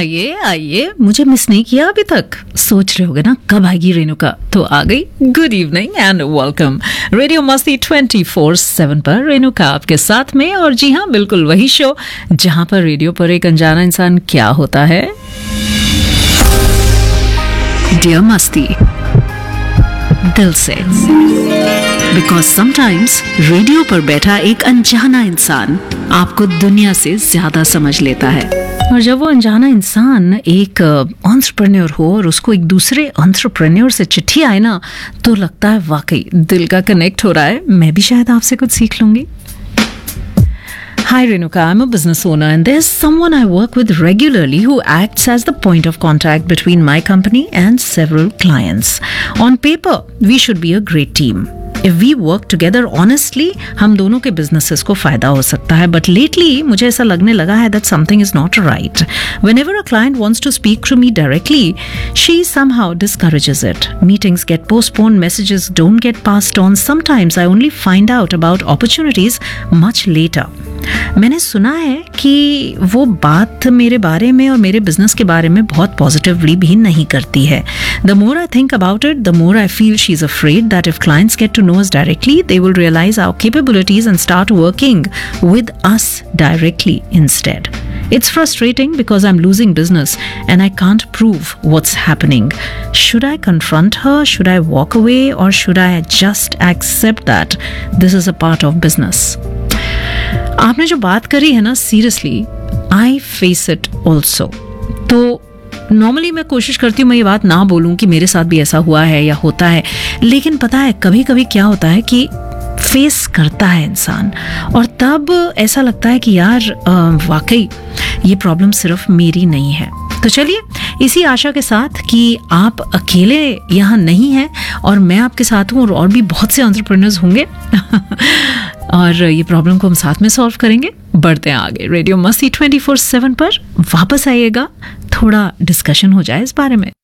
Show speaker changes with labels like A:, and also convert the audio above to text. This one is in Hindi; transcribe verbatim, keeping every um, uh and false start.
A: आइए आइए, मुझे मिस नहीं किया अभी तक। सोच रहे होगे ना कब आएगी रेणुका, तो आ गई। Good evening and welcome radio मस्ती ट्वेंटी फोर सेवन पर रेणुका आपके साथ में। और जी हाँ, बिल्कुल वही शो जहां पर रेडियो पर एक अनजाना इंसान क्या होता है। डियर मस्ती, दिल से, बिकॉज समटाइम्स रेडियो पर बैठा एक अनजाना इंसान आपको दुनिया से ज्यादा समझ लेता है। और जब वो अनजाना इंसान एक एंटरप्रेन्योर हो और उसको एक दूसरे एंटरप्रेन्योर से चिट्ठी आए ना, तो लगता है वाकई दिल का कनेक्ट हो रहा है। मैं भी शायद आपसे कुछ सीख लूंगी। Hi Renuka, I'm a business owner and there's someone I work with regularly who acts as the point of contact between my company and several clients. On paper, we should be a great team. If we work together honestly, हम दोनों के businesses को फायदा हो सकता है. But lately, मुझे ऐसा लगने लगा है that something is not right. Whenever a client wants to speak to me directly, she somehow discourages it. Meetings get postponed, messages don't get passed on. Sometimes I only find out about opportunities much later. मैंने सुना है कि वो बात मेरे बारे में और मेरे बिजनेस के बारे में बहुत पॉजिटिवली भी नहीं करती है. The more I think about it, the more I feel she's afraid that if clients get to know us directly, they will realize our capabilities and start working with us directly instead. It's frustrating because I'm losing business and I can't prove what's happening. Should I confront her? Should I walk away? Or should I just accept that this is a part of business? आपने जो बात करी है ना, seriously I face it also. तो नॉर्मली मैं कोशिश करती हूँ मैं ये बात ना बोलूँ कि मेरे साथ भी ऐसा हुआ है या होता है, लेकिन पता है कभी कभी क्या होता है कि फेस करता है इंसान और तब ऐसा लगता है कि यार वाकई ये प्रॉब्लम सिर्फ मेरी नहीं है. तो चलिए, इसी आशा के साथ कि आप अकेले यहाँ नहीं हैं और मैं आपके साथ हूँ और और भी बहुत से एंटरप्रेन्योर्स होंगे और ये प्रॉब्लम को हम साथ में सॉल्व करेंगे. बढ़ते हैं आगे. रेडियो मस्ती ट्वेंटी फोर सेवन पर वापस आइएगा, थोड़ा डिस्कशन हो जाए इस बारे में.